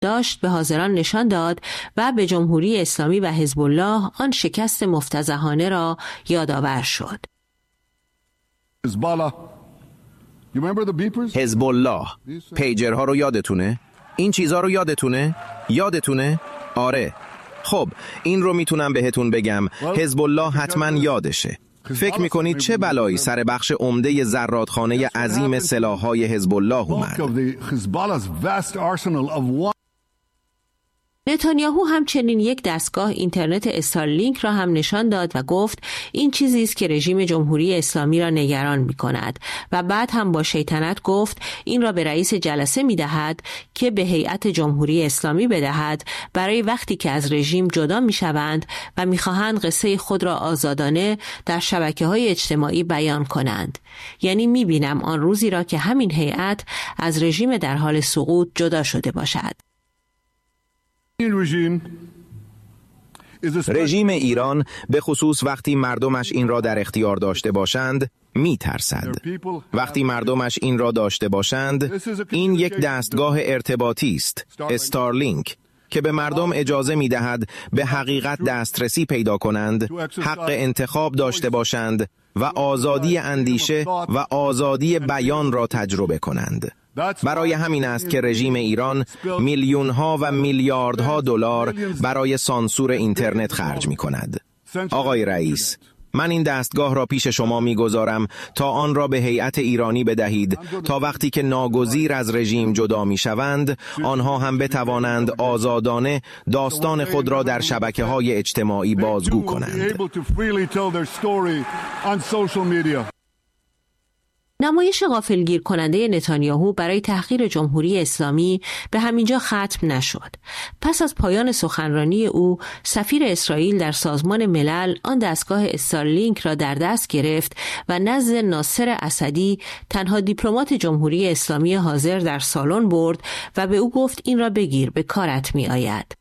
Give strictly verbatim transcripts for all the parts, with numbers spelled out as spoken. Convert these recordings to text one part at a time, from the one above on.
داشت به حاضران نشان داد و به جمهوری اسلامی و حزب الله آن شکست مفتضحانه را یادآور شد. حزب الله، پیجرها رو یادتونه؟ این چیزها رو یادتونه؟ یادتونه؟ آره. خب این رو میتونم بهتون بگم، حزب الله حتما یادشه. فکر میکنید چه بلایی سر بخش عمده زرادخانه عظیم سلاح‌های حزب الله اومد؟ نتانیاهو همچنین یک دستگاه اینترنت استارلینک را هم نشان داد و گفت این چیزی است که رژیم جمهوری اسلامی را نگران می‌کند و بعد هم با شیطنت گفت این را به رئیس جلسه می‌دهد که به هیئت جمهوری اسلامی بدهد برای وقتی که از رژیم جدا می‌شوند و می‌خواهند قصه خود را آزادانه در شبکه‌های اجتماعی بیان کنند. یعنی می‌بینم آن روزی را که همین هیئت از رژیم در حال سقوط جدا شده باشد. رژیم ایران به خصوص وقتی مردمش این را در اختیار داشته باشند می ترسد. وقتی مردمش این را داشته باشند، این یک دستگاه ارتباطی است، استارلینک، که به مردم اجازه می دهد به حقیقت دسترسی پیدا کنند، حق انتخاب داشته باشند و آزادی اندیشه و آزادی بیان را تجربه کنند. برای همین است که رژیم ایران میلیون ها و میلیاردها دلار برای سانسور اینترنت خرج می کند. آقای رئیس، من این دستگاه را پیش شما میگذارم تا آن را به هیئت ایرانی بدهید تا وقتی که ناگزیر از رژیم جدا می شوند، آنها هم بتوانند آزادانه داستان خود را در شبکه‌های اجتماعی بازگو کنند. نمایش غافلگیر کننده نتانیاهو برای تحقیر جمهوری اسلامی به همینجا ختم نشد. پس از پایان سخنرانی او، سفیر اسرائیل در سازمان ملل آن دستگاه استارلینک را در دست گرفت و نزد ناصر اسدی، تنها دیپلمات جمهوری اسلامی حاضر در سالن برد و به او گفت این را بگیر، به کارت می آید.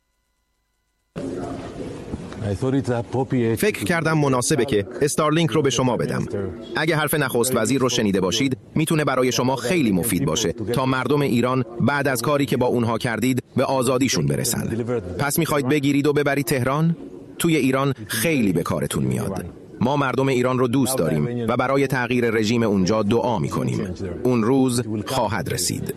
فکر کردم مناسبه که استارلینک رو به شما بدم. اگه حرف نخست وزیر رو شنیده باشید، میتونه برای شما خیلی مفید باشه تا مردم ایران بعد از کاری که با اونها کردید به آزادیشون برسن. پس میخواید بگیرید و ببرید تهران؟ توی ایران خیلی به کارتون میاد. ما مردم ایران رو دوست داریم و برای تغییر رژیم اونجا دعا میکنیم. اون روز خواهد رسید.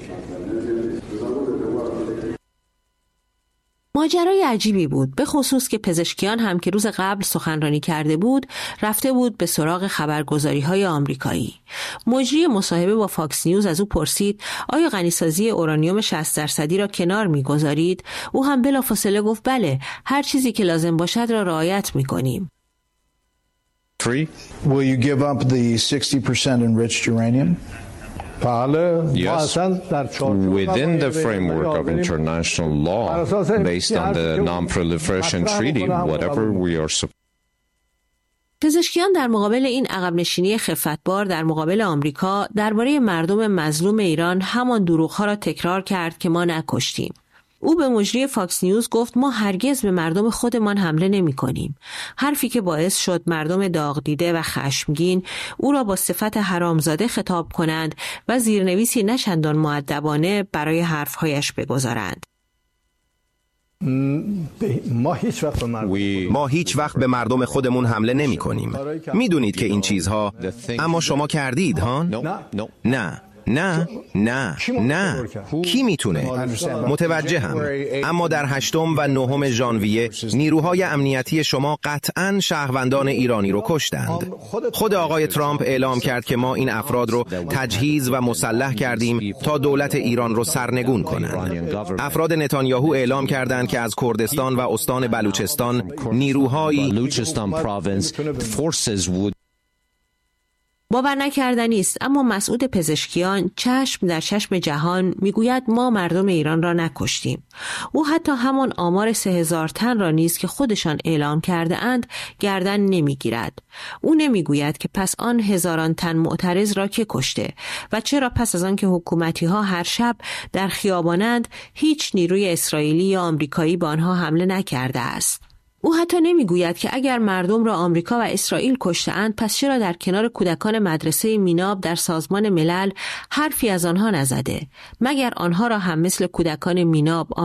ماجرای عجیبی بود، به خصوص که پزشکیان هم که روز قبل سخنرانی کرده بود رفته بود به سراغ خبرگزاری‌های آمریکایی. مجری مصاحبه با فاکس نیوز از او پرسید آیا غنیسازی اورانیوم شصت درصدی را کنار می‌گذارید؟ او هم بلافاصله گفت بله، هر چیزی که لازم باشد را رعایت می‌کنیم. Three. Will you give up the sixty percent enriched uranium? Yes, within the framework of international law, based on the non-proliferation treaty, whatever we are supposed. پزشکیان در مقابل این عقب نشینی خفتبار در مقابل آمریکا درباره مردم مظلوم ایران همان دروغ‌ها را تکرار کرد که ما نکشتیم. او به مجری فاکس نیوز گفت ما هرگز به مردم خودمان حمله نمی کنیم. حرفی که باعث شد مردم داغ دیده و خشمگین او را با صفت حرامزاده خطاب کنند و زیرنویسی نچندان مؤدبانه برای حرفهایش بگذارند. ما هیچ وقت ما هیچ وقت به مردم خودمون حمله نمی کنیم. می دونید که این چیزها اما شما کردید ها؟ نه. نه نه نه کی میتونه؟ متوجه هم. اما در هشتم و نهم ژانویه نیروهای امنیتی شما قطعاً شهروندان ایرانی رو کشتند. خود آقای ترامپ اعلام کرد که ما این افراد رو تجهیز و مسلح کردیم تا دولت ایران رو سرنگون کنند. افراد نتانیاهو اعلام کردند که از کردستان و استان بلوچستان نیروهایی باور نکردنی است، اما مسعود پزشکیان چشم در چشم جهان میگوید ما مردم ایران را نکشتیم. او حتی همان آمار سه هزار تن را نیز که خودشان اعلام کرده اند گردن نمیگیرد. او نمیگوید که پس آن هزاران تن معترض را که کشته و چرا پس از آن که حکومتی ها هر شب در خیابانند هیچ نیروی اسرائیلی یا آمریکایی به آنها حمله نکرده است. او حتی نمیگوید که اگر مردم را آمریکا و اسرائیل کشته‌اند پس چرا در کنار کودکان مدرسه میناب در سازمان ملل حرفی از آنها نزده؟ مگر آنها را هم مثل کودکان میناب